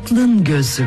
Aklın Gözü.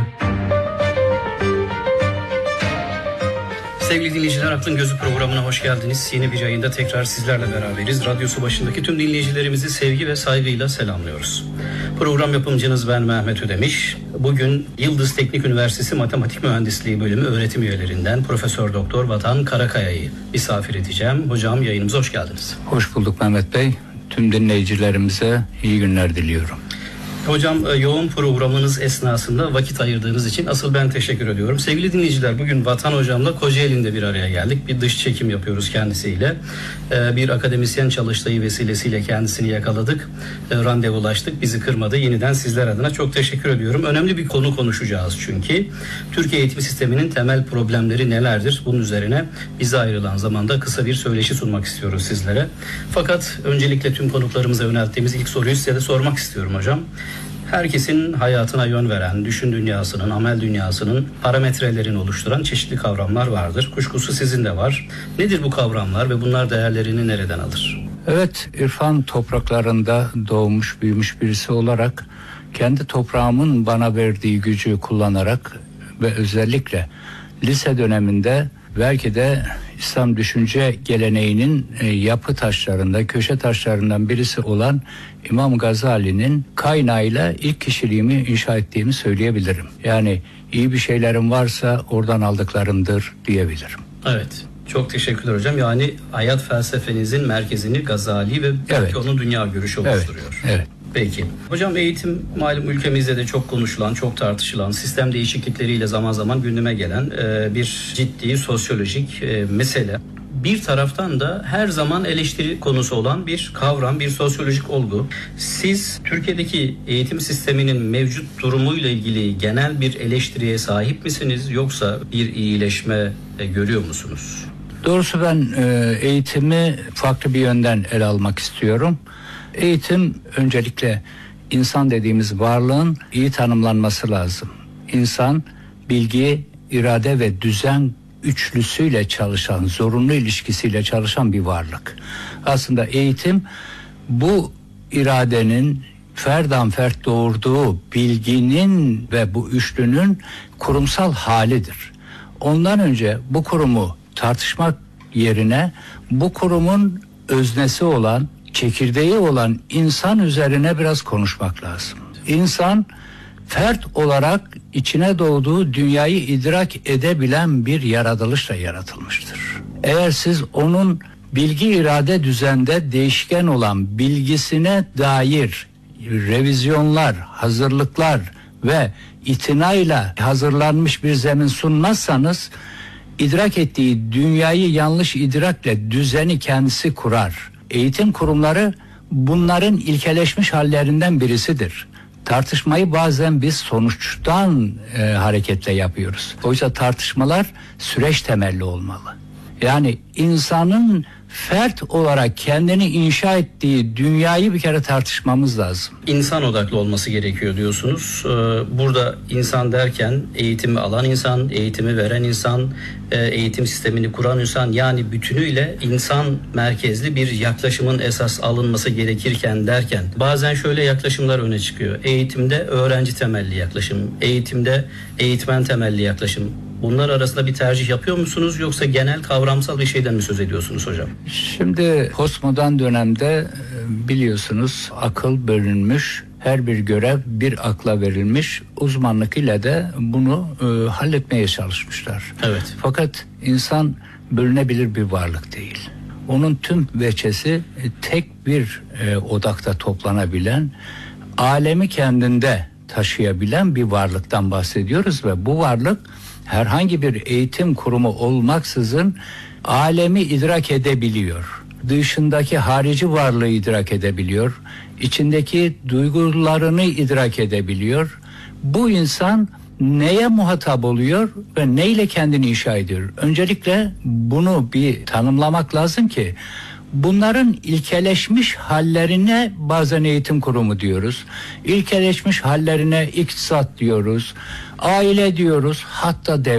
Sevgili dinleyiciler, Aklın Gözü programına hoş geldiniz. Yeni bir yayında tekrar sizlerle beraberiz. Radyosu başındaki tüm dinleyicilerimizi sevgi ve saygıyla selamlıyoruz. Program yapımcınız ben Mehmet Ödemiş. Bugün Yıldız Teknik Üniversitesi Matematik Mühendisliği Bölümü öğretim üyelerinden Profesör Doktor Vatan Karakaya'yı misafir edeceğim. Hocam, yayınımıza hoş geldiniz. Hoş bulduk Mehmet Bey. Tüm dinleyicilerimize iyi günler diliyorum. Hocam, yoğun programınız esnasında vakit ayırdığınız için asıl ben teşekkür ediyorum. Sevgili dinleyiciler, bugün Vatan Hocam'la Kocaeli'nde bir araya geldik. Bir dış çekim yapıyoruz kendisiyle. Bir akademisyen çalıştığı vesilesiyle kendisini yakaladık. Randevulaştık, bizi kırmadı. Yeniden sizler adına çok teşekkür ediyorum. Önemli bir konu konuşacağız çünkü. Türkiye eğitim sisteminin temel problemleri nelerdir? Bunun üzerine bize ayrılan zamanda kısa bir söyleşi sunmak istiyoruz sizlere. Fakat öncelikle tüm konuklarımıza yönelttiğimiz ilk soruyu size de sormak istiyorum hocam. Herkesin hayatına yön veren, düşün dünyasının, amel dünyasının parametrelerini oluşturan çeşitli kavramlar vardır. Kuşkusuz sizin de var. Nedir bu kavramlar ve bunlar değerlerini nereden alır? Evet, irfan topraklarında doğmuş, büyümüş birisi olarak kendi toprağımın bana verdiği gücü kullanarak ve özellikle lise döneminde belki de İslam düşünce geleneğinin yapı taşlarında, köşe taşlarından birisi olan İmam Gazali'nin kaynağıyla ilk kişiliğimi inşa ettiğimi söyleyebilirim. Yani iyi bir şeylerim varsa oradan aldıklarımdır diyebilirim. Evet. Çok teşekkürler hocam. Yani hayat felsefenizin merkezini Gazali ve belki onun dünya görüşü oluşturuyor. Evet. Peki. Hocam, eğitim malum ülkemizde de çok konuşulan, çok tartışılan, sistem değişiklikleriyle zaman zaman gündeme gelen bir ciddi sosyolojik mesele. Bir taraftan da her zaman eleştiri konusu olan bir kavram, bir sosyolojik olgu. Siz Türkiye'deki eğitim sisteminin mevcut durumuyla ilgili genel bir eleştiriye sahip misiniz, yoksa bir iyileşme görüyor musunuz? Doğrusu ben eğitimi farklı bir yönden ele almak istiyorum. Eğitim öncelikle insan dediğimiz varlığın iyi tanımlanması lazım. İnsan bilgi, irade ve düzen üçlüsüyle çalışan, zorunlu ilişkisiyle çalışan bir varlık. Aslında eğitim bu iradenin ferdan fert doğurduğu bilginin ve bu üçlünün kurumsal halidir. Ondan önce bu kurumu tartışmak yerine bu kurumun öznesi olan, çekirdeği olan insan üzerine biraz konuşmak lazım. İnsan fert olarak içine doğduğu dünyayı idrak edebilen bir yaratılışla yaratılmıştır. Eğer siz onun bilgi irade düzende değişken olan bilgisine dair revizyonlar, hazırlıklar ve itinayla hazırlanmış bir zemin sunmazsanız, idrak ettiği dünyayı yanlış idrakle düzeni kendisi kurar. Eğitim kurumları bunların ilkeleşmiş hallerinden birisidir. Tartışmayı bazen biz sonuçtan hareketle yapıyoruz. Oysa tartışmalar süreç temelli olmalı. Yani insanın fert olarak kendini inşa ettiği dünyayı bir kere tartışmamız lazım. İnsan odaklı olması gerekiyor diyorsunuz. Burada insan derken eğitimi alan insan, eğitimi veren insan, eğitim sistemini kuran insan, yani bütünüyle insan merkezli bir yaklaşımın esas alınması gerekirken derken bazen şöyle yaklaşımlar öne çıkıyor. Eğitimde öğrenci temelli yaklaşım, eğitimde eğitmen temelli yaklaşım. Bunlar arasında bir tercih yapıyor musunuz, yoksa genel kavramsal bir şeyden mi söz ediyorsunuz hocam? Şimdi postmodern dönemde biliyorsunuz akıl bölünmüş, her bir görev bir akla verilmiş, uzmanlık ile de bunu halletmeye çalışmışlar. Evet. Fakat insan bölünebilir bir varlık değil. Onun tüm veçesi tek bir odakta toplanabilen, alemi kendinde taşıyabilen bir varlıktan bahsediyoruz ve bu varlık herhangi bir eğitim kurumu olmaksızın alemi idrak edebiliyor. Dışındaki harici varlığı idrak edebiliyor. İçindeki duygularını idrak edebiliyor. Bu insan neye muhatap oluyor ve neyle kendini inşa ediyor? Öncelikle bunu bir tanımlamak lazım ki bunların ilkeleşmiş hallerine bazen eğitim kurumu diyoruz. İlkeleşmiş hallerine iktisat diyoruz, aile diyoruz, hatta devlet.